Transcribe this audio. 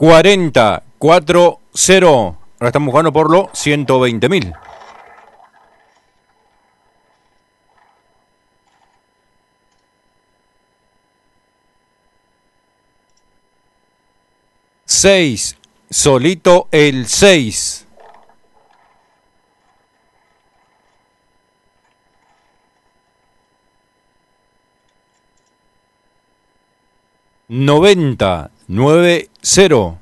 40-4-0. Ahora estamos jugando por los 120.000. Seis, solito el 6. $90.90.